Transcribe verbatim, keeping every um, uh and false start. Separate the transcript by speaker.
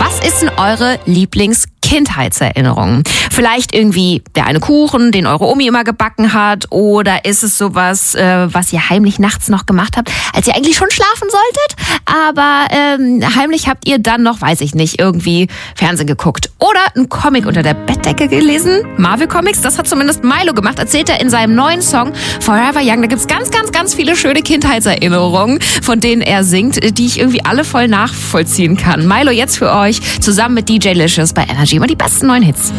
Speaker 1: Was ist denn eure Lieblings-Kindheitserinnerung? Vielleicht irgendwie der eine Kuchen, den eure Omi immer gebacken hat, oder ist es sowas, äh, was ihr heimlich nachts noch gemacht habt, als ihr eigentlich schon schlafen solltet, aber ähm, heimlich habt ihr dann noch, weiß ich nicht, irgendwie Fernsehen geguckt oder einen Comic unter der Bettdecke gelesen? Marvel Comics, das hat zumindest Milo gemacht, erzählt er in seinem neuen Song Forever Young. Da gibt's ganz, ganz, ganz viele schöne Kindheitserinnerungen, von denen er singt, die ich irgendwie alle voll nachvollziehen kann. Milo jetzt für euch, zusammen mit D J Licious bei Energy, immer die besten neuen Hits.